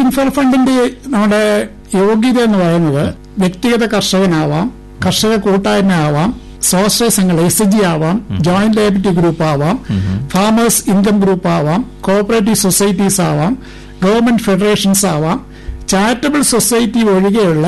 അഗ്രിഇൻഫ്ര ഫണ്ടിന്റെ നമ്മുടെ യോഗ്യത എന്ന് പറയുന്നത് വ്യക്തിഗത കർഷകനാവാം, കർഷക കൂട്ടായ്മ ആവാം, സ്വാശ്രയ സംഘടന SHG ആവാം, ജോയിന്റ് ലയബിലിറ്റി ഗ്രൂപ്പ് ആവാം, ഫാമേഴ്സ് ഇൻകം ഗ്രൂപ്പ് ആവാം, കോഓപ്പറേറ്റീവ് സൊസൈറ്റീസ് ആവാം, ഗവൺമെന്റ് ഫെഡറേഷൻസ് ആവാം, ചാരിറ്റബിൾ സൊസൈറ്റി ഒഴികെയുള്ള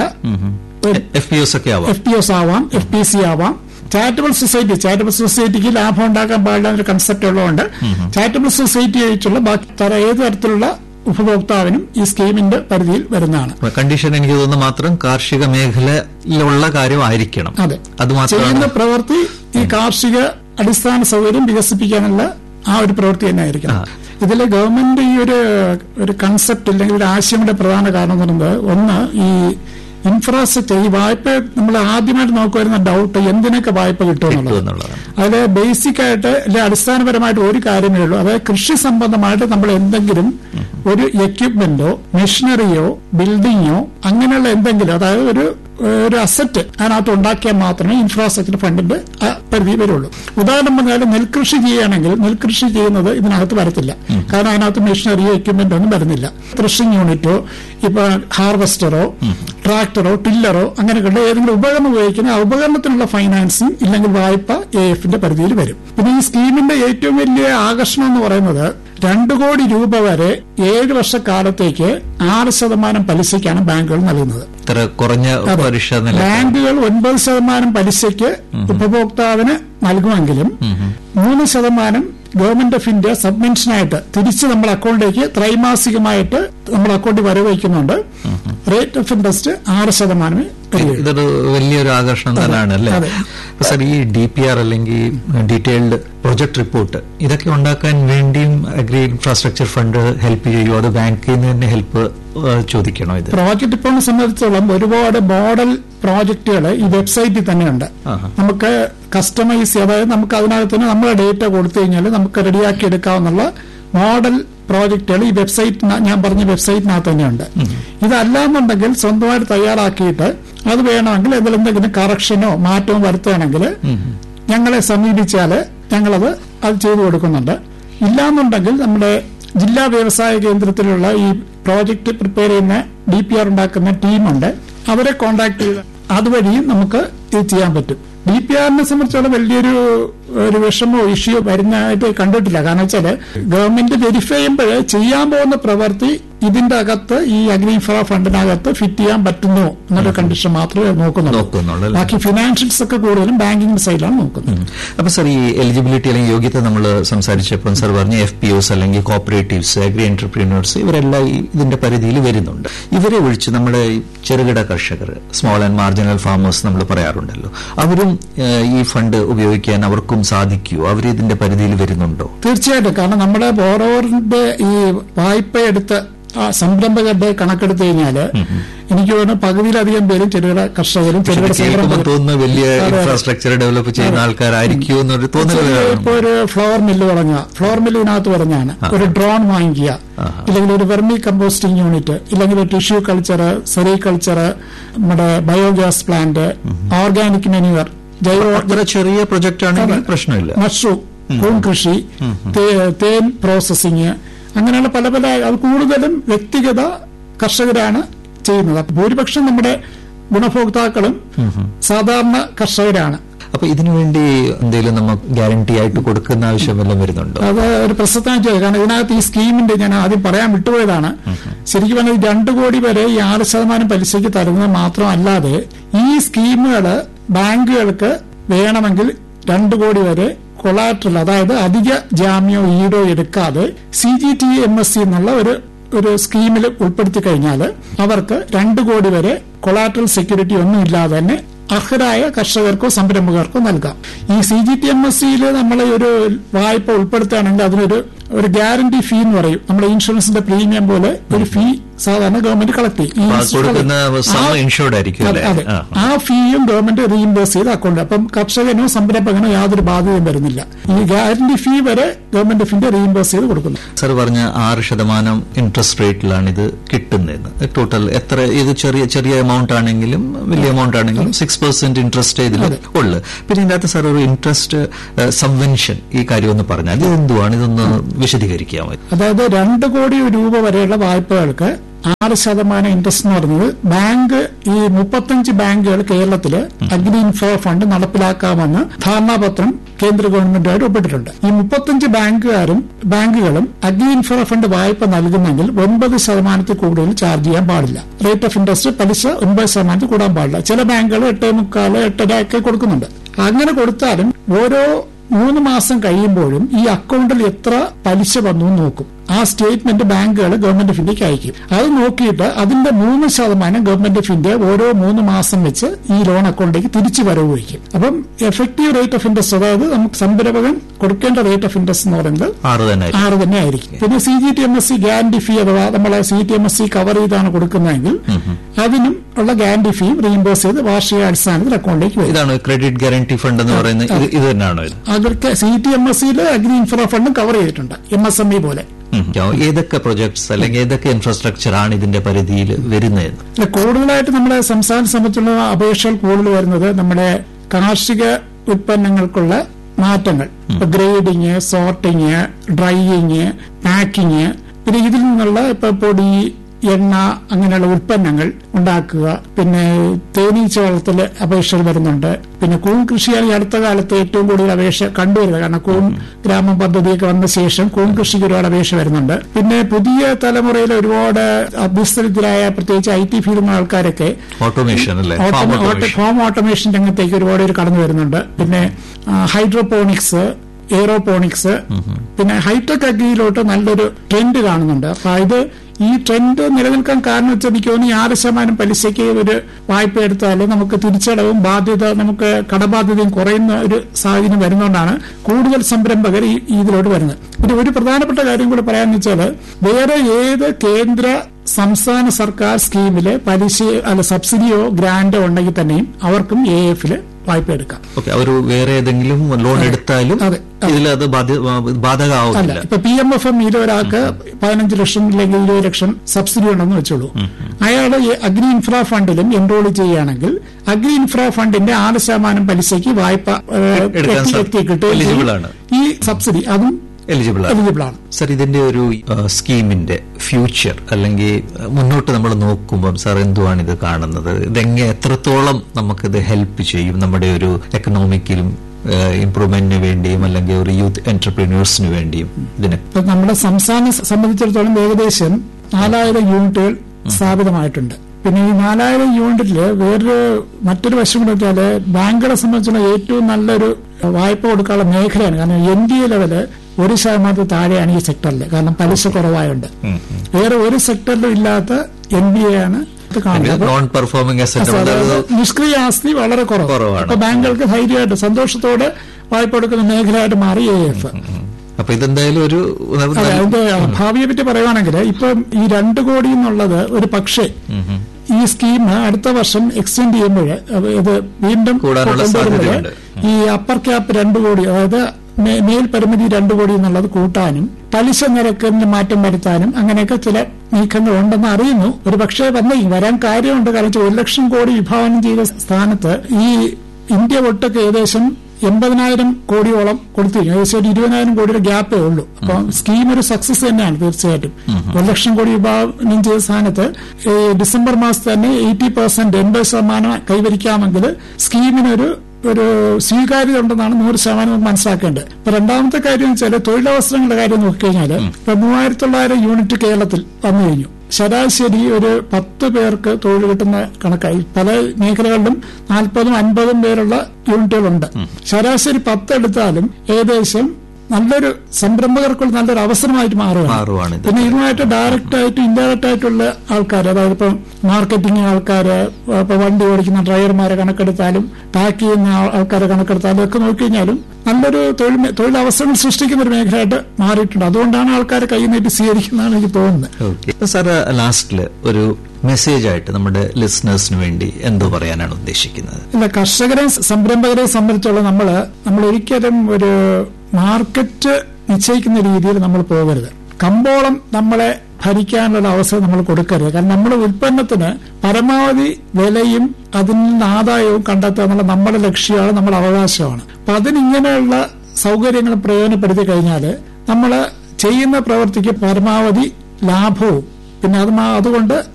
FPOs ആവാം, FPC ആവാം. ചാരിറ്റബിൾ സൊസൈറ്റിക്ക് ലാഭം ഉണ്ടാക്കാൻ പാടില്ല എന്നൊരു കൺസെപ്റ്റ് ഉള്ളതുകൊണ്ട് ചാരിറ്റബിൾ സൊസൈറ്റി ആയിട്ടുള്ള ബാക്കി ഏത് തരത്തിലുള്ള ഉപഭോക്താവിനും ഈ സ്കീമിന്റെ പരിധിയിൽ വരുന്നതാണ്. കണ്ടീഷൻ എനിക്ക് തോന്നുന്നു മാത്രം കാർഷിക മേഖലയിലുള്ള കാര്യമായിരിക്കണം. അതെ, ചെയ്യുന്ന പ്രവൃത്തി ഈ കാർഷിക അടിസ്ഥാന സൗകര്യം വികസിപ്പിക്കാനുള്ള ആ ഒരു പ്രവൃത്തി തന്നെ ആയിരിക്കണം. ഇതിൽ ഗവൺമെന്റ് ഈ ഒരു കൺസെപ്റ്റ് അല്ലെങ്കിൽ ഒരു ആശയങ്ങളുടെ പ്രധാന കാരണം എന്ന് പറയുന്നത്, ഒന്ന് ഈ ഇൻഫ്രാസ്ട്രക്ചർ, ഈ വായ്പ നമ്മൾ ആദ്യമായിട്ട് നോക്കുവരുന്ന ഡൗട്ട് എന്തിനൊക്കെ വായ്പ കിട്ടുമെന്നുള്ളത്. അതിൽ ബേസിക് ആയിട്ട് അല്ലെ അടിസ്ഥാനപരമായിട്ട് ഒരു കാര്യമേ ഉള്ളൂ. അതായത് കൃഷി സംബന്ധമായിട്ട് നമ്മൾ എന്തെങ്കിലും ഒരു എക്യുപ്മെന്റോ മെഷീനറിയോ ബിൽഡിങ്ങോ അങ്ങനെയുള്ള എന്തെങ്കിലും, അതായത് ഒരു അസറ്റ് അതിനകത്ത് ഉണ്ടാക്കിയാൽ മാത്രമേ ഇൻഫ്രാസ്ട്രക്ചർ ഫണ്ടിന്റെ പരിധി വരുള്ളൂ. ഉദാഹരണം പറഞ്ഞാൽ നെൽകൃഷി ചെയ്യുകയാണെങ്കിൽ നെൽകൃഷി ചെയ്യുന്നത് ഇതിനകത്ത് വരത്തില്ല. കാരണം അതിനകത്ത് മെഷീനറിയോ എക്യുപ്മെന്റോ ഒന്നും വരുന്നില്ല. ത്രഷിംഗ് യൂണിറ്റോ ഇപ്പൊ ഹാർവെസ്റ്ററോ ട്രാക്ടറോ ടില്ലറോ അങ്ങനെയുള്ള ഏതെങ്കിലും ഉപകരണം ഉപയോഗിക്കുന്ന ആ ഉപകരണത്തിനുള്ള ഫൈനാൻസിങ് ഇല്ലെങ്കിൽ വായ്പ AFന്റെ പരിധിയിൽ വരും. പിന്നെ ഈ സ്കീമിന്റെ ഏറ്റവും വലിയ ആകർഷണം എന്ന് പറയുന്നത് 2 കോടി രൂപ വരെ 7 വർഷക്കാലത്തേക്ക് 6% പലിശയ്ക്കാണ് ബാങ്കുകൾ നൽകുന്നത്. കുറഞ്ഞ പലിശ ബാങ്കുകൾ 9% പലിശയ്ക്ക് ഉപഭോക്താവിന് നൽകുമെങ്കിലും 3% ഗവൺമെന്റ് ഓഫ് ഇന്ത്യ സബ്മെൻഷനായിട്ട് തിരിച്ച് നമ്മുടെ അക്കൗണ്ടിലേക്ക് ത്രൈമാസികമായിട്ട് നമ്മുടെ അക്കൗണ്ടിൽ വരവയ്ക്കുന്നുണ്ട്. Rate of interest 6%. ഇതൊരു വലിയൊരു ആകർഷണം തന്നെയാണ് അല്ലേ സർ? ഈ DPR അല്ലെങ്കിൽ ഡീറ്റെയിൽഡ് പ്രൊജക്ട് റിപ്പോർട്ട് ഇതൊക്കെ ഉണ്ടാക്കാൻ വേണ്ടിയും അഗ്രി ഇൻഫ്രാസ്ട്രക്ചർ ഫണ്ട് ഹെൽപ്പ് ചെയ്യുമോ, അത് ബാങ്കിൽ നിന്ന് തന്നെ ഹെൽപ്പ് ചോദിക്കണോ? ഇത് പ്രോജക്ട് റിപ്പോർട്ടിനെ സംബന്ധിച്ചോളം ഒരുപാട് മോഡൽ പ്രോജക്റ്റുകൾ ഈ വെബ്സൈറ്റിൽ തന്നെയുണ്ട്. നമുക്ക് കസ്റ്റമൈസ്, അതായത് നമുക്ക് അതിനകത്ത് തന്നെ നമ്മുടെ ഡേറ്റ കൊടുത്തു കഴിഞ്ഞാൽ നമുക്ക് റെഡിയാക്കി എടുക്കാവുന്ന മോഡൽ പ്രോജക്റ്റുകൾ ഈ വെബ്സൈറ്റ്, ഞാൻ പറഞ്ഞ വെബ്സൈറ്റിനകത്ത് തന്നെയുണ്ട്. ഇതല്ലാന്നുണ്ടെങ്കിൽ സ്വന്തമായിട്ട് തയ്യാറാക്കിയിട്ട് അത് വേണമെങ്കിൽ എന്തെങ്കിലും കറക്ഷനോ മാറ്റമോ വരുത്തുകയാണെങ്കിൽ ഞങ്ങളെ സമീപിച്ചാൽ ഞങ്ങളത് ചെയ്തു കൊടുക്കുന്നുണ്ട്. ഇല്ലാന്നുണ്ടെങ്കിൽ നമ്മുടെ ജില്ലാ വ്യവസായ കേന്ദ്രത്തിലുള്ള ഈ പ്രോജക്റ്റ് പ്രിപ്പയർ ചെയ്യുന്ന DPR ഉണ്ടാക്കുന്ന ടീമുണ്ട്. അവരെ കോൺടാക്ട് ചെയ്ത് അതുവഴിയും നമുക്ക് ഇത് ചെയ്യാൻ പറ്റും. DPRനെ സംബന്ധിച്ചോളം വലിയൊരു വിഷമോ ഇഷ്യൂ വരുന്നതായിട്ട് കണ്ടിട്ടില്ല. കാരണം വെച്ചാൽ ഗവൺമെന്റ് വെരിഫൈ ചെയ്യുമ്പോൾ ചെയ്യാൻ പോകുന്ന പ്രവൃത്തി ഇതിന്റെ അകത്ത് ഈ അഗ്രി ഇൻഫ്ര ഫണ്ടിനകത്ത് ഫിറ്റ് ചെയ്യാൻ പറ്റുന്നോ എന്നൊരു കണ്ടീഷൻ മാത്രമേ നോക്കുന്നുള്ളൂ. ബാക്കി ഫിനാൻഷ്യൽസ് ഒക്കെ കൂടുതലും ബാങ്കിങ് സൈഡിലാണ് നോക്കുന്നത്. അപ്പൊ സർ, ഈ എലിജിബിലിറ്റി അല്ലെങ്കിൽ യോഗ്യത നമ്മൾ സംസാരിച്ചപ്പോൾ സർ പറഞ്ഞ FPOs അല്ലെങ്കിൽ കോപ്പറേറ്റീവ്സ്, അഗ്രി എന്റർപ്രീനേഴ്സ് ഇവരെല്ലാം ഇതിന്റെ പരിധിയിൽ വരുന്നുണ്ട്. ഇവരെ ഒഴിച്ച് നമ്മുടെ ചെറുകിട കർഷകർ, സ്മോൾ ആൻഡ് മാർജിനൽ ഫാമേഴ്സ് നമ്മൾ പറയാറുണ്ടല്ലോ, അവരും ഈ ഫണ്ട് ഉപയോഗിക്കാൻ അവർക്കും സാധിക്കുമോ? അവർ ഇതിന്റെ പരിധിയിൽ വരുന്നുണ്ടോ? തീർച്ചയായിട്ടും. കാരണം നമ്മുടെ ബോറോവറിന്റെ ഈ വായ്പ എടുത്ത് സംരംഭകരുടെ കണക്കെടുത്തു കഴിഞ്ഞാൽ എനിക്ക് തോന്നുന്നു പകുതിയിലധികം പേരും ചെറുകിട കർഷകരും തോന്നുന്നു വലിയ ഇൻഫ്രാസ്ട്രക്ചർ ഡെവലപ്പ് ചെയ്യുന്ന ആൾക്കാരായിരിക്കും എന്നൊരു തോന്നൽ. ഇപ്പൊ ഒരു ഫ്ലവർ മില്ല് തുടങ്ങുക, ഫ്ലവർ മില്ലിനകത്ത് പറഞ്ഞാണ് ഒരു ഡ്രോൺ വാങ്ങിക്കുക, ഇല്ലെങ്കിൽ ഒരു വെർമി കമ്പോസ്റ്റിംഗ് യൂണിറ്റ്, ഇല്ലെങ്കിൽ ടിഷ്യൂ കൾച്ചർ, സെറികൾച്ചർ, നമ്മുടെ ബയോഗ്യാസ് പ്ലാന്റ്, ഓർഗാനിക് മെനുവർ, ജൈവ ചെറിയ പ്രൊജക്ട് ആണെങ്കിൽ പ്രശ്നമില്ല, മഷ്റൂം, കൂൺ കൃഷി, തേൻ പ്രോസസിംഗ്, അങ്ങനെയുള്ള പല അത് കൂടുതലും വ്യക്തിഗത കർഷകരാണ് ചെയ്യുന്നത്. ഭൂരിപക്ഷം നമ്മുടെ ഗുണഭോക്താക്കളും സാധാരണ കർഷകരാണ്. അപ്പൊ ഇതിനുവേണ്ടി എന്തെങ്കിലും നമുക്ക് ഗ്യാരണ്ടി ആയിട്ട് കൊടുക്കുന്ന ആവശ്യം വല്ലതും വരുന്നുണ്ടോ? അത് ഒരു പ്രസക്തമായ ചോദ്യം. കാരണം ഇതിനകത്ത് ഈ സ്കീമിന്റെ ഞാൻ ആദ്യം പറയാൻ വിട്ടുപോയതാണ്. ശരിക്കും പറഞ്ഞാൽ 2 കോടി വരെ ഈ 6% പലിശയ്ക്ക് തരുന്നത് മാത്രമല്ലാതെ ഈ സ്കീമുകൾ ബാങ്കുകൾക്ക് വേണമെങ്കിൽ 2 കോടി വരെ കൊളാട്രൽ, അതായത് അധിക ജാമ്യോ ഈടോ എടുക്കാതെ CGTMSE എന്നുള്ള ഒരു സ്കീമിൽ ഉൾപ്പെടുത്തി കഴിഞ്ഞാൽ അവർക്ക് 2 കോടി വരെ കൊളാട്രൽ സെക്യൂരിറ്റി ഒന്നും ഇല്ലാതെ തന്നെ അർഹരായ കർഷകർക്കോ സംരംഭകർക്കോ നൽകാം. ഈ CGTMSEയിൽ നമ്മൾ ഒരു വായ്പ ഉൾപ്പെടുത്തുകയാണെങ്കിൽ അതിനൊരു ഗ്യാരണ്ടി ഫീ എന്ന് പറയും. നമ്മുടെ ഇൻഷുറൻസിന്റെ പ്രീമിയം പോലെ ഒരു ഫീ സാധാരണ ഗവൺമെന്റ് കളക്ട് ചെയ്യും. അതെ, ആ ഫീയും ഗവൺമെന്റ് റീഇംബേഴ്സ് ചെയ്ത് അക്കൗണ്ട്. അപ്പം കർഷകനോ സംരംഭകനോ യാതൊരു ബാധ്യതയും വരുന്നില്ല. ഈ ഗ്യാരണ്ടി ഫീ വരെ ഗവൺമെന്റ് ഓഫ് ഇന്ത്യ റീഇംബേഴ്സ് ചെയ്ത് കൊടുക്കുന്നു. സർ പറഞ്ഞ 6% ഇൻട്രസ്റ്റ് റേറ്റിലാണ് ഇത് കിട്ടുന്നത്. ടോട്ടൽ എത്ര? ഇത് ചെറിയ എമൗണ്ട് ആണെങ്കിലും വലിയ എമൗണ്ട് ആണെങ്കിലും 6% ഇൻട്രസ്റ്റ് ഇതിൽ ഉള്ളു. പിന്നെ ഇതിന്റെ അകത്ത് സാർ ഒരു ഇൻട്രസ്റ്റ് സബ്വെൻഷൻ, ഈ കാര്യം ഒന്ന് പറഞ്ഞാൽ ഇത് എന്തുവാണ്? ഇതൊന്ന് വിശദീകരിക്കാമോ? അതായത് 2 കോടി രൂപ വരെയുള്ള വായ്പകൾക്ക് 6% ഇൻട്രസ്റ്റ് എന്ന് പറയുന്നത് ബാങ്ക് ഈ 35 ബാങ്കുകൾ കേരളത്തില് അഗ്രി ഇൻഫ്രാ ഫണ്ട് നടപ്പിലാക്കാമെന്ന് ധാരണാപത്രം കേന്ദ്ര ഗവൺമെന്റുമായിട്ട് ഒപ്പിട്ടിട്ടുണ്ട്. ഈ 35 ബാങ്കുകളും അഗ്രി ഇൻഫ്രാ ഫണ്ട് വായ്പ നൽകുന്നെങ്കിൽ 9% കൂടുതൽ ചാർജ് ചെയ്യാൻ പാടില്ല. റേറ്റ് ഓഫ് ഇൻട്രസ്റ്റ് പലിശ 9% കൂടാൻ പാടില്ല. ചില ബാങ്കുകൾ 8.25, 8.5 ഒക്കെ കൊടുക്കുന്നുണ്ട്. അങ്ങനെ കൊടുത്താലും ഓരോ 3 മാസം കഴിയുമ്പോഴും ഈ അക്കൗണ്ടിൽ എത്ര പലിശ വന്നു നോക്കും. ആ സ്റ്റേറ്റ്മെന്റ് ബാങ്കുകൾ ഗവൺമെന്റ് ഓഫ് ഇന്ത്യക്ക് അയക്കും. അത് നോക്കിയിട്ട് അതിന്റെ 3% ഗവൺമെന്റ് ഓഫ് ഇന്ത്യ ഓരോ 3 മാസം വെച്ച് ഈ ലോൺ അക്കൗണ്ടിലേക്ക് തിരിച്ചു വരവ് വയ്ക്കും. അപ്പം എഫക്റ്റീവ് റേറ്റ് ഓഫ് ഇൻട്രസ്റ്റ്, അതായത് നമുക്ക് സംരംഭകൻ കൊടുക്കേണ്ട റേറ്റ് ഓഫ് ഇൻട്രസ്റ്റ് എന്ന് പറയുന്നത് 6 തന്നെ ആയിരിക്കും. പിന്നെ CGTMSE ഗ്യാരണ്ടി ഫീ അഥവാ നമ്മളെ CGTMSE കവർ ചെയ്താണ് കൊടുക്കുന്നതെങ്കിൽ അതിനും ഉള്ള ഗ്യാരണ്ടി ഫീയും റീഇംബേഴ്സ് ചെയ്ത് വാർഷിക അടിസ്ഥാനത്തിൽ അക്കൗണ്ടിലേക്ക് വരും. ഇതാണ് ക്രെഡിറ്റ് ഗ്യാരണ്ടി ഫണ്ട് എന്ന് പറയുന്നത്. ഇത് തന്നെയാണോ? അവർക്ക് CGTMSEയിൽ അഗ്രി ഇൻഫ്രാ ഫണ്ടും കവർ ചെയ്തിട്ടുണ്ട്, MSME പോലെ. ഏതൊക്കെ പ്രൊജക്ട്സ് അല്ലെങ്കിൽ ഏതൊക്കെ ഇൻഫ്രാസ്ട്രക്ചർ ആണ് ഇതിന്റെ പരിധിയിൽ വരുന്നത്? കൂടുതലായിട്ട് നമ്മുടെ സംസ്ഥാനത്തെ സംബന്ധിച്ചുള്ള അപേക്ഷകൾ കൂടുതൽ വരുന്നത് നമ്മുടെ കാർഷിക ഉൽപ്പന്നങ്ങൾക്കുള്ള മാറ്റങ്ങൾ, ഇപ്പൊ ഗ്രേഡിങ്, സോർട്ടിങ്, ഡ്രൈയിങ്, പാക്കിങ്, പിന്നെ ഇതിൽ നിന്നുള്ള ഇപ്പൊ പൊടി, എണ്ണ അങ്ങനെയുള്ള ഉൽപ്പന്നങ്ങൾ ഉണ്ടാക്കുക. പിന്നെ തേനീച്ച വളർത്തൽ അപേക്ഷകൾ വരുന്നുണ്ട്. പിന്നെ കൂൺ കൃഷിയാണ് ഈ അടുത്ത കാലത്ത് ഏറ്റവും കൂടുതൽ അപേക്ഷ കണ്ടുവരുന്നത്. കാരണം കൂൺ ഗ്രാമ പദ്ധതിയൊക്കെ വന്ന ശേഷം കൂൺ കൃഷിക്ക് ഒരുപാട് അപേക്ഷ വരുന്നുണ്ട്. പിന്നെ പുതിയ തലമുറയിൽ ഒരുപാട് അഭ്യസ്തരായ പ്രത്യേകിച്ച് IT ഫീൽഡിലുള്ള ആൾക്കാരൊക്കെ ഹോം ഓട്ടോമേഷൻ രംഗത്തേക്ക് ഒരുപാട് പേര് കടന്നു വരുന്നുണ്ട്. പിന്നെ ഹൈഡ്രോപോണിക്സ്, എയറോപോണിക്സ്, പിന്നെ ഹൈടെക് അഗ്രിയിലോട്ട് നല്ലൊരു ട്രെൻഡ് കാണുന്നുണ്ട്. അപ്പൊ ഇത് ഈ ട്രെൻഡ് നിലനിൽക്കാൻ കാരണം വെച്ചാൽ എനിക്ക് തോന്നുന്നു 6% പലിശയ്ക്ക് ഒരു വായ്പ എടുത്താൽ നമുക്ക് തിരിച്ചടവും നമുക്ക് കടബാധ്യതയും കുറയുന്ന ഒരു സാഹചര്യം വരുന്നതുകൊണ്ടാണ് കൂടുതൽ സംരംഭകർ ഇതിലോട്ട് വരുന്നത്. പിന്നെ ഒരു പ്രധാനപ്പെട്ട കാര്യം കൂടെ പറയാന്ന് വെച്ചാൽ വേറെ ഏത് കേന്ദ്ര സംസ്ഥാന സർക്കാർ സ്കീമില് പലിശ സബ്സിഡിയോ ഗ്രാന്റോ ഉണ്ടെങ്കിൽ തന്നെയും അവർക്കും AF-ല് വായ്പ എടുക്കാം. അവർ വേറെ ഏതെങ്കിലും ലോൺ എടുത്താലും ഇതിലത് ബാധകമാവില്ല. ഇപ്പൊ PMFME ഒരാൾക്ക് 15 ലക്ഷം അല്ലെങ്കിൽ 20 ലക്ഷം സബ്സിഡി ഉണ്ടെന്ന് വെച്ചോളൂ. അയാള് അഗ്രി ഇൻഫ്രാ ഫണ്ടിലും എൻറോൾ ചെയ്യുകയാണെങ്കിൽ അഗ്രി ഇൻഫ്രാ ഫണ്ടിന്റെ 6% പലിശയ്ക്ക് വായ്പ കിട്ടും. ഈ സബ്സിഡി അതും എലിജിബിൾ ആണ്. സർ, ഇതിന്റെ ഒരു സ്കീമിന്റെ ഫ്യൂച്ചർ അല്ലെങ്കിൽ മുന്നോട്ട് നമ്മൾ നോക്കുമ്പോൾ സാർ എന്തുവാണ് ഇത് കാണുന്നത്? ഇതെങ്ങനെ എത്രത്തോളം നമുക്കിത് ഹെൽപ്പ് ചെയ്യും നമ്മുടെ ഒരു എക്കണോമിക്കലും ഇംപ്രൂവ്മെന്റിന് വേണ്ടിയും അല്ലെങ്കിൽ ഒരു യൂത്ത് എന്റർപ്രീനേഴ്സിന് വേണ്ടിയും? ഇതിനെ നമ്മുടെ സംസ്ഥാനം സംബന്ധിച്ചിടത്തോളം ഏകദേശം 4000 യൂണിറ്റുകൾ സ്ഥാപിതമായിട്ടുണ്ട്. പിന്നെ ഈ 4000 യൂണിറ്റില് മറ്റൊരു വശം കൂടെ വെച്ചാല് ബാങ്കുകളെ സംബന്ധിച്ചുള്ള ഏറ്റവും നല്ലൊരു വായ്പ കൊടുക്കാനുള്ള മേഖലയാണ്. കാരണം NDA ലെവല് 1% താഴെയാണ് ഈ സെക്ടറിൽ. കാരണം പലിശ കുറവായുണ്ട്. വേറെ ഒരു സെക്ടറിലും ഇല്ലാത്ത NDA ആണ് നിഷ്ക്രിയ ആസ്തി വളരെ കുറവാണ്. അപ്പൊ ബാങ്കുകൾക്ക് ധൈര്യമായിട്ട് സന്തോഷത്തോടെ വായ്പ കൊടുക്കുന്ന മേഖലയായിട്ട് മാറി AF. അപ്പൊ ഇതെന്തായാലും ഒരു അതിന്റെ ഭാവിയെ പറ്റി പറയുവാണെങ്കിൽ ഇപ്പം ഈ 2 കോടി എന്നുള്ളത് ഒരു പക്ഷേ ഈ സ്കീം അടുത്ത വർഷം എക്സ്റ്റെൻഡ് ചെയ്യുമ്പോൾ ഇത് വീണ്ടും ഈ അപ്പർ ക്യാപ്പ് 2 കോടി, അതായത് മേൽപരിമിതി 2 കോടി എന്നുള്ളത് കൂട്ടാനും പലിശ നിരക്കിന് മാറ്റം വരുത്താനും അങ്ങനെയൊക്കെ ചില നീക്കങ്ങൾ ഉണ്ടെന്ന് അറിയുന്നു. ഒരു പക്ഷേ വരാൻ കാര്യമുണ്ട്. കാരണം 1 ലക്ഷം കോടി വിഭാവനം ചെയ്ത സ്ഥാനത്ത് ഈ ഇന്ത്യ ഒട്ടൊക്കെ ഏകദേശം 80,000 കോടിയോളം കൊടുത്തിരിക്കും. ഏകദേശം 20,000 കോടിയുടെ ഗ്യാപ്പേ ഉള്ളൂ. അപ്പൊ സ്കീം ഒരു സക്സസ് തന്നെയാണ് തീർച്ചയായിട്ടും. 1 ലക്ഷം കോടി വിഭാവനം ചെയ്ത സ്ഥാനത്ത് ഡിസംബർ മാസത്ത് തന്നെ 80% കൈവരിക്കാമെങ്കിൽ സ്കീമിനൊരു സ്വീകാര്യത ഉണ്ടെന്നാണ് 100% മനസ്സിലാക്കേണ്ടത്. ഇപ്പൊ രണ്ടാമത്തെ കാര്യം വെച്ചാൽ തൊഴിലവസരങ്ങളുടെ കാര്യം നോക്കിക്കഴിഞ്ഞാൽ ഇപ്പൊ 3900 യൂണിറ്റ് കേരളത്തിൽ വന്നു കഴിഞ്ഞു. ശരാശരി ഒരു 10 പേർക്ക് തൊഴിൽ കിട്ടുന്ന കണക്കായി. പല മേഖലകളിലും 40-50 പേരുള്ള യൂണിറ്റുകളുണ്ട്. ശരാശരി 10 എടുത്താലും ഏകദേശം നല്ലൊരു സംരംഭകർക്കുള്ള നല്ലൊരു അവസരമായിട്ട് മാറുകയാണ്. പിന്നെ ഇതുമായിട്ട് ഡയറക്റ്റ് ആയിട്ടും ഇൻഡയറക്റ്റ് ആയിട്ടുള്ള ആൾക്കാർ, അതായത് ഇപ്പം മാർക്കറ്റിംഗ് ആൾക്കാര്, ഇപ്പൊ വണ്ടി ഓടിക്കുന്ന ഡ്രൈവർമാരെ കണക്കെടുത്താലും പാക്ക് ചെയ്യുന്ന ആൾക്കാരെ കണക്കെടുത്താലും ഒക്കെ നോക്കിക്കഴിഞ്ഞാലും നല്ലൊരു തൊഴിലവസരങ്ങൾ സൃഷ്ടിക്കുന്ന ഒരു മേഖലയായിട്ട് മാറിയിട്ടുണ്ട്. അതുകൊണ്ടാണ് ആൾക്കാരെ കൈ നീട്ടി സ്വീകരിക്കുന്നതാണ് എനിക്ക് തോന്നുന്നത്. സാർ, ലാസ്റ്റില് ഒരു മെസ്സേജ് ആയിട്ട് നമ്മുടെ ലിസണേഴ്സിന് വേണ്ടി എന്തോ പറയാനാണ് ഉദ്ദേശിക്കുന്നത്? അല്ല, കർഷകരെ സംരംഭകരെ സംബന്ധിച്ചുള്ള നമ്മൾ ഒരിക്കലും ഒരു മാർക്കറ്റ് നിശ്ചയിക്കുന്ന രീതിയിൽ നമ്മൾ പോകരുത്. കമ്പോളം നമ്മളെ ഭരിക്കാനുള്ള അവസരം നമ്മൾ കൊടുക്കരുത്. കാരണം നമ്മുടെ ഉൽപ്പന്നത്തിന് പരമാവധി വിലയും അതിൽ നിന്ന് ആദായവും കണ്ടെത്തുക എന്നുള്ള നമ്മുടെ ലക്ഷ്യമാണ്, നമ്മുടെ അവകാശമാണ്. അപ്പൊ അതിനിങ്ങനെയുള്ള സൗകര്യങ്ങൾ പ്രയോജനപ്പെടുത്തി കഴിഞ്ഞാൽ നമ്മൾ ചെയ്യുന്ന പ്രവൃത്തിക്ക് പരമാവധി ലാഭവും പിന്നെ അതുകൊണ്ട്